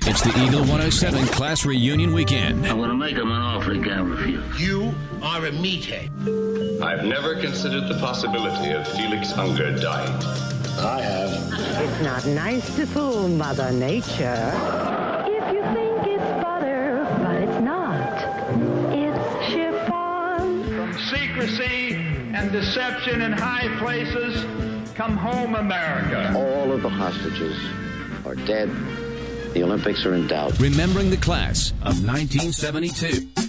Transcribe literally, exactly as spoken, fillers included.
It's the Eagle one oh seven Class Reunion Weekend. I'm going to make him an offer he can't refuse. You are a meathead. I've never considered the possibility of Felix Unger dying. I have. It's not nice to fool Mother Nature. If you think it's butter, but it's not. It's chiffon. From secrecy and deception in high places, come home, America. All of the hostages are dead. The Olympics are in doubt. Remembering the class of nineteen seventy-two.